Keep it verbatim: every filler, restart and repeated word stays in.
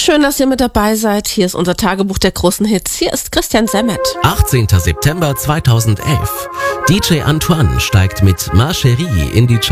Schön, dass ihr mit dabei seid. Hier ist unser Tagebuch der großen Hits. Hier ist Christian Semmet. achtzehnter September zweitausendelf. D J Antoine steigt mit Ma Chérie in die Charts.